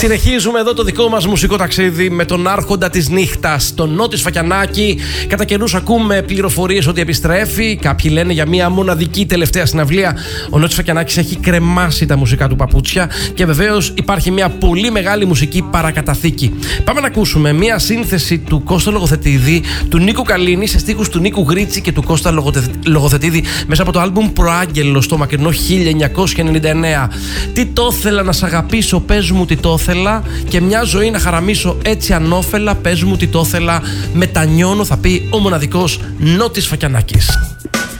Συνεχίζουμε εδώ το δικό μας μουσικό ταξίδι με τον άρχοντα της νύχτας, τον Νότι Σφακιανάκη. Κατά καιρούς ακούμε πληροφορίες ότι επιστρέφει. Κάποιοι λένε για μια μοναδική τελευταία συναυλία. Ο Νότι Σφακιανάκης έχει κρεμάσει τα μουσικά του παπούτσια και βεβαίως υπάρχει μια πολύ μεγάλη μουσική παρακαταθήκη. Πάμε να ακούσουμε μια σύνθεση του Κώστα Λογοθετίδη, του Νίκου Καλίνη σε στίχους του Νίκου Γρίτσι και του Κώστα Λογοθετίδη μέσα από το άλμπουμ Προάγγελος το μακρινό 1999. Τι το ήθελα να σ' αγαπήσω, πες μου τι το ήθελα, και μια ζωή να χαραμίσω έτσι ανώφελα, πες μου τι το ήθελα, μετανιώνω, θα πει ο μοναδικός Νότης Σφακιανάκης.